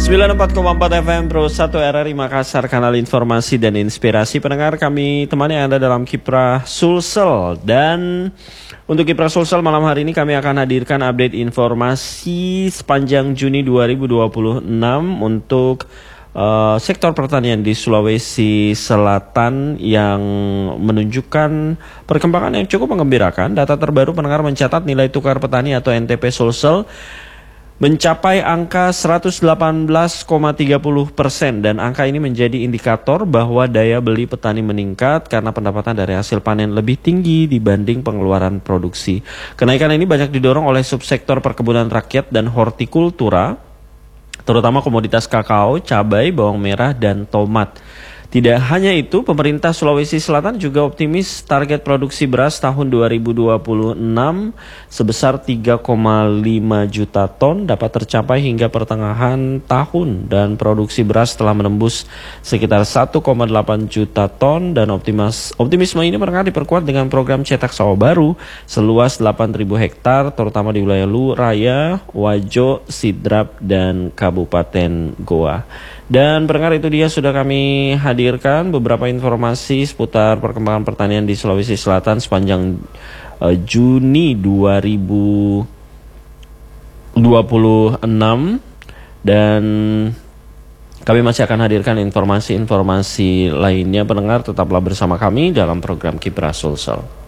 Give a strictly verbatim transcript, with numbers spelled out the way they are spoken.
sembilan puluh empat koma empat F M Pro satu R R I Makassar, kanal informasi dan inspirasi. Pendengar, kami temani Anda dalam Kiprah Sulsel. Dan untuk Kiprah Sulsel malam hari ini kami akan hadirkan update informasi sepanjang Juni dua ribu dua puluh enam untuk uh, sektor pertanian di Sulawesi Selatan yang menunjukkan perkembangan yang cukup menggembirakan. Data terbaru pendengar mencatat nilai tukar petani atau N T P Sulsel mencapai angka seratus delapan belas koma tiga puluh persen, dan angka ini menjadi indikator bahwa daya beli petani meningkat karena pendapatan dari hasil panen lebih tinggi dibanding pengeluaran produksi. Kenaikan ini banyak didorong oleh subsektor perkebunan rakyat dan hortikultura, terutama komoditas kakao, cabai, bawang merah, dan tomat. Tidak hanya itu, pemerintah Sulawesi Selatan juga optimis target produksi beras tahun dua ribu dua puluh enam sebesar tiga koma lima juta ton dapat tercapai hingga pertengahan tahun, dan produksi beras telah menembus sekitar satu koma delapan juta ton, dan optimis, optimisme ini mereka diperkuat dengan program cetak sawah baru seluas delapan ribu hektar terutama di wilayah Lu Raya, Wajo, Sidrap, dan Kabupaten Goa. Dan pendengar, itu dia sudah kami hadirkan beberapa informasi seputar perkembangan pertanian di Sulawesi Selatan sepanjang uh, Juni dua ribu dua puluh enam, dan kami masih akan hadirkan informasi-informasi lainnya. Pendengar, tetaplah bersama kami dalam program Kiprah Sulsel.